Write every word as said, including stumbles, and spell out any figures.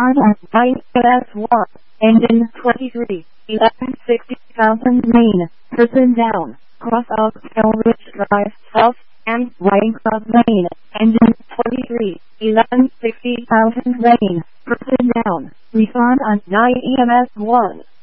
Respond on nine E M S one. Engine twenty-three, eleven sixty thousand main. Person down. Cross out Elrich Drive South and Wayne Cross Lane. Engine twenty-three, eleven sixty thousand main. Person down. Respond on nine E M S one.